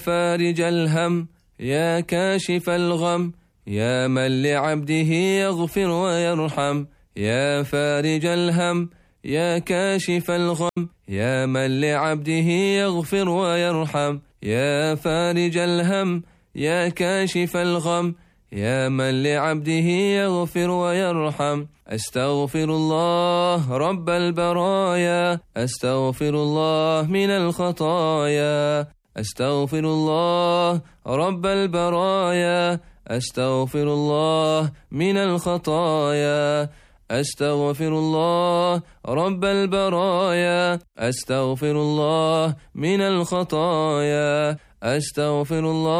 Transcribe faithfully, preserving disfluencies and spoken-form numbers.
فارج الهم يا كاشف الغم يا من لعبده يغفر ويرحم يا فارج الهم يا كاشف الغم يا من لعبده يغفر ويرحم يا فارج الهم يا كاشف الغم يا من لعبده يغفر ويرحم أستغفر الله رب البرايا أستغفر الله من الخطايا أستغفر الله رب البرايا أستغفر الله من الخطايا أستغفر الله رب البرايا أستغفر الله من الخطايا أستغفر الله